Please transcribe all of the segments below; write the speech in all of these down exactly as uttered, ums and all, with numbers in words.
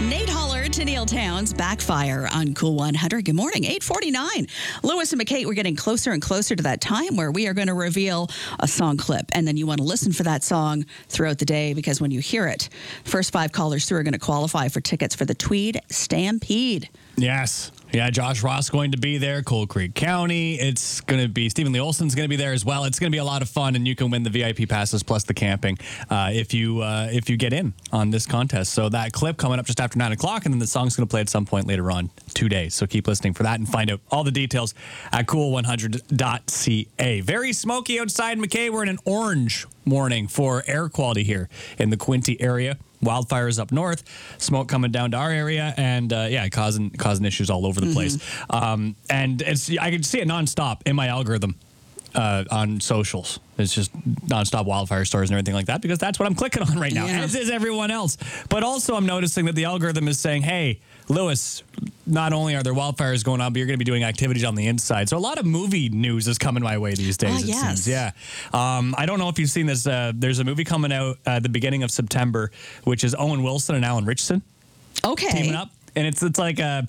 Nate Holler to Neil Towns, Backfire on Cool one hundred. Good morning, eight forty-nine. Lewis and McKay, we're getting closer and closer to that time where we are going to reveal a song clip. And then you want to listen for that song throughout the day because when you hear it, first five callers through are going to qualify for tickets for the Tweed Stampede. Yes. Yeah, Josh Ross going to be there, Coal Creek County. It's going to be, Stephen Lee Olson's going to be there as well. It's going to be a lot of fun, and you can win the V I P passes plus the camping uh, if you uh, if you get in on this contest. So that clip coming up just after nine o'clock, and then the song's going to play at some point later on today. So keep listening for that and find out all the details at cool one hundred dot c a. Very smoky outside, McKay. We're in an orange warning for air quality here in the Quinte area. Wildfires up north, smoke coming down to our area, and uh, yeah, causing causing issues all over the mm-hmm. place. Um, and it's I can see it nonstop in my algorithm uh, on socials. It's just nonstop wildfire stories and everything like that because that's what I'm clicking on right now, yeah. as is everyone else. But also, I'm noticing that the algorithm is saying, "Hey, Lewis, not only are there wildfires going on, but you're going to be doing activities on the inside." So a lot of movie news is coming my way these days, uh, it yes. seems. Yeah. Um, I don't know if you've seen this. Uh, there's a movie coming out at the beginning of September, which is Owen Wilson and Alan Richardson okay. teaming up. And it's it's like a,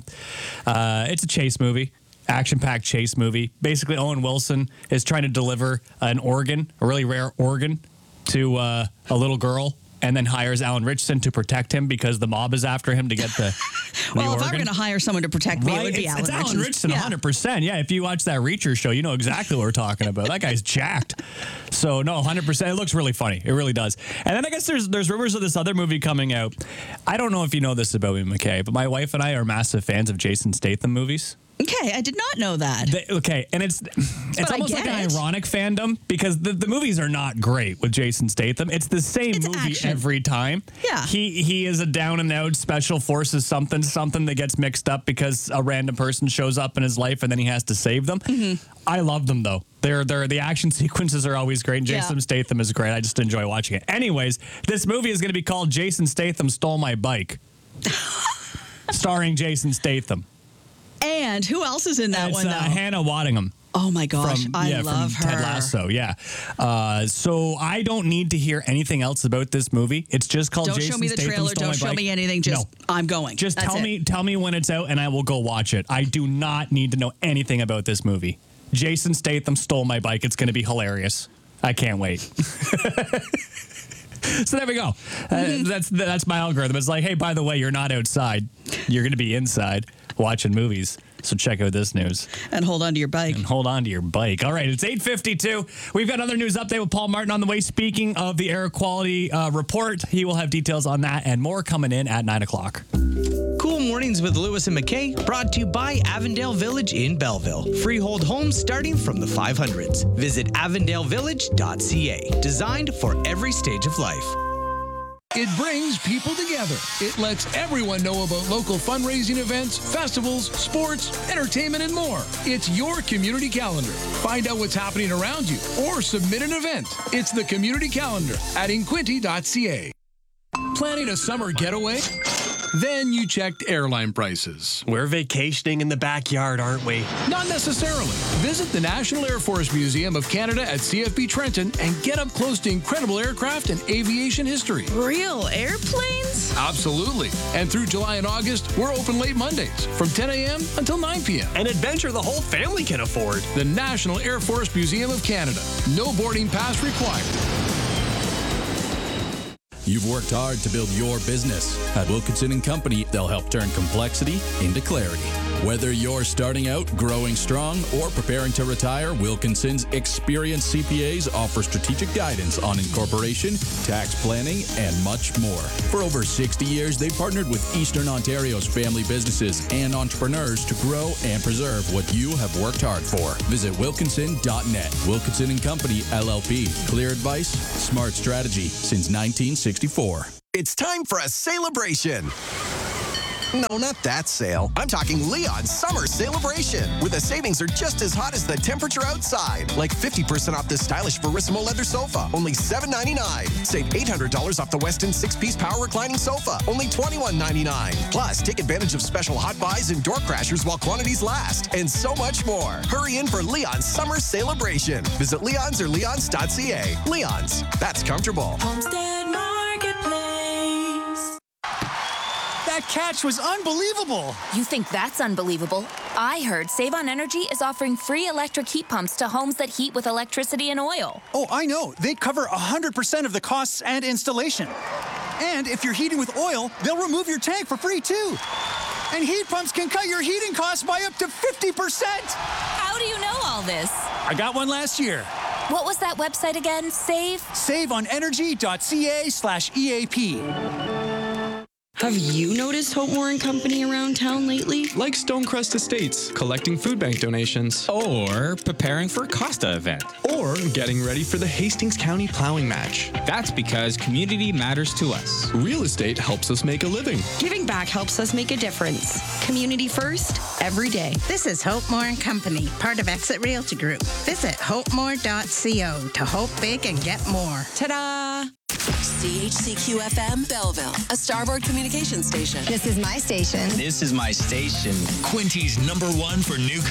uh, it's a chase movie. Action-packed chase movie. Basically, Owen Wilson is trying to deliver an organ, a really rare organ, to uh, a little girl, and then hires Alan Richardson to protect him because the mob is after him to get the, the well, organ. if I were going to hire someone to protect me, right? it would be it's, Alan it's Richardson. Alan Richardson, yeah. one hundred percent. Yeah, if you watch that Reacher show, you know exactly what we're talking about. That guy's jacked. So, no, one hundred percent. It looks really funny. It really does. And then I guess there's there's rumors of this other movie coming out. I don't know if you know this about me, McKay, but my wife and I are massive fans of Jason Statham movies. Okay, I did not know that. They, okay, and it's it's but almost like an it. ironic fandom because the, the movies are not great with Jason Statham. It's the same it's movie action. every time. Yeah. He he is a down and out special forces something something that gets mixed up because a random person shows up in his life and then he has to save them. Mm-hmm. I love them though. They're they're the action sequences are always great. And Jason yeah. Statham is great. I just enjoy watching it. Anyways, this movie is going to be called Jason Statham Stole My Bike. Starring Jason Statham. And who else is in that it's, one, though? Uh, Hannah Waddingham. Oh, my gosh. From, I yeah, love from her. Ted Lasso, yeah. Uh, so I don't need to hear anything else about this movie. It's just called don't Jason show me the Statham trailer. Stole Don't My show Bike. me anything. Just, no. I'm going. Just That's tell it. me tell me when it's out, and I will go watch it. I do not need to know anything about this movie. Jason Statham Stole My Bike. It's going to be hilarious. I can't wait. So there we go. Uh, that's that's my algorithm. It's like, hey, by the way, you're not outside. You're going to be inside watching movies. So check out this news. And hold on to your bike. And hold on to your bike. All right, it's eight fifty-two. We've got another news update with Paul Martin on the way. Speaking of the air quality uh, report, he will have details on that and more coming in at nine o'clock. Cool Mornings with Lewis and McKay, brought to you by Avondale Village in Belleville. Freehold homes starting from the five hundreds. Visit avondale village dot c a. Designed for every stage of life. It brings people together. It lets everyone know about local fundraising events, festivals, sports, entertainment, and more. It's your community calendar. Find out what's happening around you or submit an event. It's the community calendar at inquinty dot c a. Planning a summer getaway? Then you checked airline prices. We're vacationing in the backyard, aren't we? Not necessarily. Visit the National Air Force Museum of Canada at C F B Trenton and get up close to incredible aircraft and aviation history. Real airplanes? Absolutely. And through July and August, we're open late Mondays from ten a.m. until nine p.m. An adventure the whole family can afford. The National Air Force Museum of Canada. No boarding pass required. You've worked hard to build your business. At Wilkinson and Company, they'll help turn complexity into clarity. Whether you're starting out, growing strong, or preparing to retire, Wilkinson's experienced C P As offer strategic guidance on incorporation, tax planning, and much more. For over sixty years, they've partnered with Eastern Ontario's family businesses and entrepreneurs to grow and preserve what you have worked hard for. Visit wilkinson dot net. Wilkinson and Company, L L P. Clear advice, smart strategy since nineteen sixty-four. It's time for a celebration. No, not that sale. I'm talking Leon's Summer Celebration, where the savings are just as hot as the temperature outside. Like fifty percent off this stylish Verissimo leather sofa, only seven ninety-nine. Save eight hundred dollars off the Weston six-piece power reclining sofa, only twenty-one ninety-nine. Plus, take advantage of special hot buys and door crashers while quantities last, and so much more. Hurry in for Leon's Summer Celebration. Visit Leon's or leons dot c a. Leon's, that's comfortable. Homestead Marketplace. That catch was unbelievable. You think that's unbelievable? I heard Save on Energy is offering free electric heat pumps to homes that heat with electricity and oil. Oh, I know. They cover one hundred percent of the costs and installation. And if you're heating with oil, they'll remove your tank for free, too. And heat pumps can cut your heating costs by up to fifty percent. How do you know all this? I got one last year. What was that website again? Save? saveonenergy.ca slash EAP. Have you noticed Hope and Company around town lately? Like Stonecrest Estates, collecting food bank donations. Or preparing for a Costa event. Or getting ready for the Hastings County Plowing Match. That's because community matters to us. Real estate helps us make a living. Giving back helps us make a difference. Community first, every day. This is Hope and Company, part of Exit Realty Group. Visit hope more dot co to hope big and get more. Ta-da! C H C Q F M Belleville, a Starboard Communications station. This is my station. This is my station. Quinty's number one for new